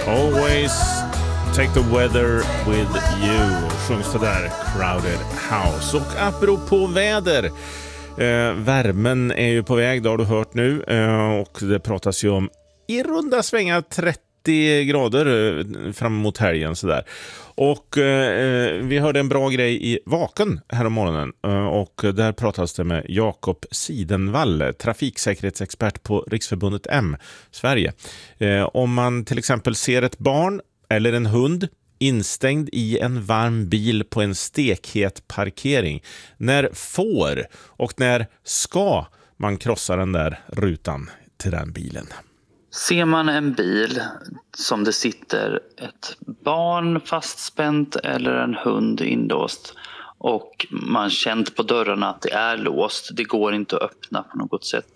Always take the weather with you. Sjungs det där, Crowded House. Och apropå väder, värmen är ju på väg, det har du hört nu. Och det pratas ju om i runda svängar 30 grader fram mot helgen sådär. Och vi hörde en bra grej i Vaken här om morgonen, och där pratas det med Jakob Sidenvall, trafiksäkerhetsexpert på Riksförbundet M Sverige. Om man till exempel ser ett barn eller en hund instängd i en varm bil på en stekhet parkering, när får och när ska man krossa den där rutan till den bilen? Ser man en bil som det sitter ett barn fastspänt eller en hund inlåst och man känt på dörrarna att det är låst, det går inte att öppna på något sätt,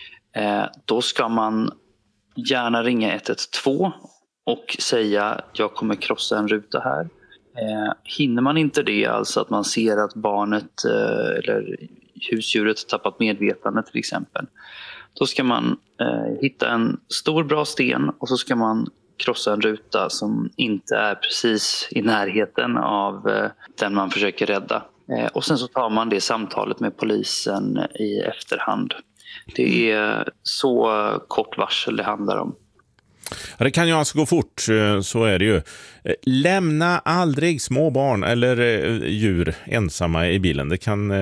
då ska man gärna ringa 112 och säga jag kommer krossa en ruta här. Hinner man inte det, alltså att man ser att barnet eller husdjuret tappat medvetande till exempel, då ska man hitta en stor bra sten och så ska man krossa en ruta som inte är precis i närheten av den man försöker rädda. Och sen så tar man det samtalet med polisen i efterhand. Det är så kort varsel det handlar om. Ja, det kan ju alltså gå fort, så är det ju. Lämna aldrig små barn eller djur ensamma i bilen. Det kan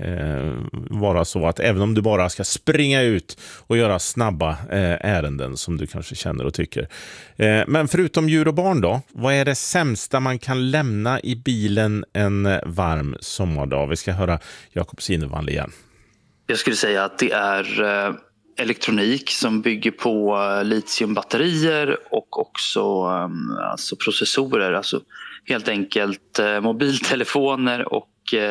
vara så att även om du bara ska springa ut och göra snabba ärenden som du kanske känner och tycker. Men förutom djur och barn då, vad är det sämsta man kan lämna i bilen en varm sommardag? Vi ska höra Jakob Sidenvall igen. Jag skulle säga att det är elektronik som bygger på litiumbatterier och också alltså processorer, alltså helt enkelt mobiltelefoner och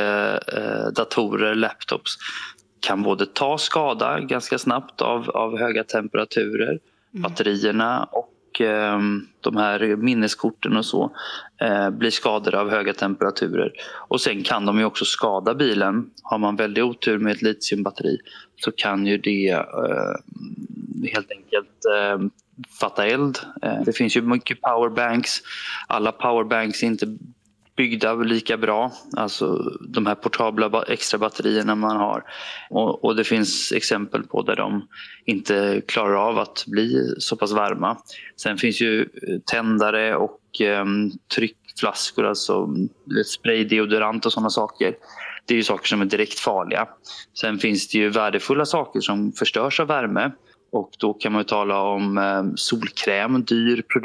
datorer, laptops kan både ta skada ganska snabbt av höga temperaturer, batterierna och de här minneskorten och så blir skadade av höga temperaturer. Och sen kan de ju också skada bilen. Har man väldigt otur med ett litiumbatteri så kan ju det helt enkelt fatta eld. Det finns ju mycket powerbanks. Alla powerbanks är inte byggda lika bra, alltså de här portabla extra batterierna man har, och det finns exempel på där de inte klarar av att bli så pass varma. Sen finns ju tändare och tryckflaskor, alltså spraydeodorant och sådana saker. Det är ju saker som är direkt farliga. Sen finns det ju värdefulla saker som förstörs av värme, och då kan man ju tala om solkräm, dyr produkt